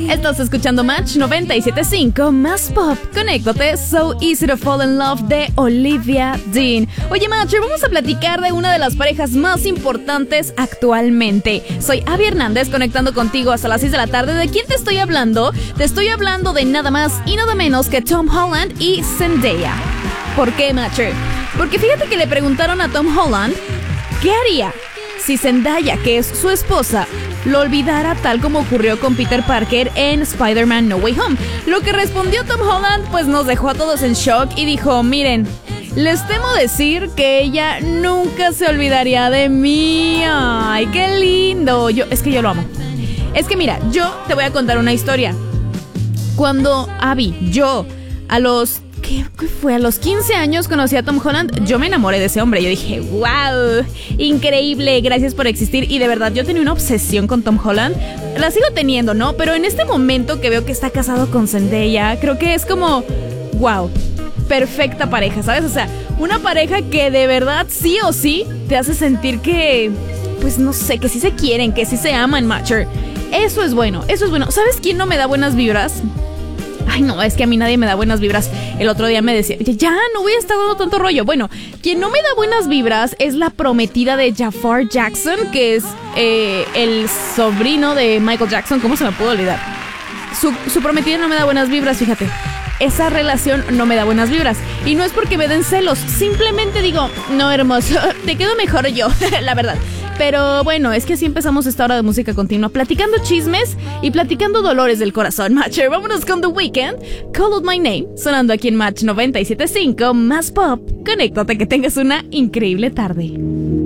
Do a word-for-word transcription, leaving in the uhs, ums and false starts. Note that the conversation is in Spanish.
Estás escuchando Match noventa y siete punto cinco, más pop. Conéctate, So Easy to Fall in Love de Olivia Dean. Oye, Matcher, vamos a platicar de una de las parejas más importantes actualmente. Soy Abby Hernández, conectando contigo hasta las seis de la tarde. ¿De quién te estoy hablando? Te estoy hablando de nada más y nada menos que Tom Holland y Zendaya. ¿Por qué, Matcher? Porque fíjate que le preguntaron a Tom Holland ¿qué haría si Zendaya, que es su esposa, lo olvidara tal como ocurrió con Peter Parker en Spider-Man No Way Home? Lo que respondió Tom Holland pues nos dejó a todos en shock y dijo, miren, les temo decir que ella nunca se olvidaría de mí. Ay, qué lindo. Yo, es que yo lo amo. Es que mira, yo te voy a contar una historia. Cuando Abby, yo, a los... ¿Qué, ¿Qué fue? A los quince años conocí a Tom Holland. Yo me enamoré de ese hombre. Yo dije, wow, increíble, gracias por existir. Y de verdad, yo tenía una obsesión con Tom Holland. La sigo teniendo, ¿no? Pero en este momento que veo que está casado con Zendaya, creo que es como, wow, perfecta pareja, ¿sabes? O sea, una pareja que de verdad sí o sí te hace sentir que, pues no sé, que sí se quieren, que sí se aman, Matcher. Eso es bueno, eso es bueno. ¿Sabes quién no me da buenas vibras? Ay, no, es que a mí nadie me da buenas vibras. El otro día me decía, ya, no voy a estar dando tanto rollo. Bueno, quien no me da buenas vibras es la prometida de Jafar Jackson, que es eh, el sobrino de Michael Jackson. ¿Cómo se me pudo olvidar? Su, su prometida no me da buenas vibras, fíjate. Esa relación no me da buenas vibras. Y no es porque me den celos. Simplemente digo, no, hermoso, te quedo mejor yo, la verdad. Pero bueno, es que así empezamos esta hora de música continua, platicando chismes y platicando dolores del corazón. Matcher, vámonos con The Weeknd, Call Out My Name, sonando aquí en Match noventa y siete punto cinco, más pop. Conéctate, que tengas una increíble tarde.